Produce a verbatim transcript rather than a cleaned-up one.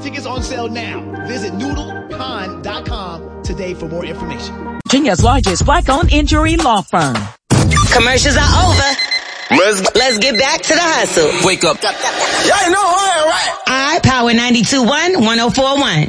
Tickets on sale now. Visit noodle con dot com today for more information. Virginia's largest black-owned injury law firm. Commercials are over. Let's, let's get back to the hustle. Wake up. Y'all know who I am, right? I Power ninety-two point one, one oh four point one.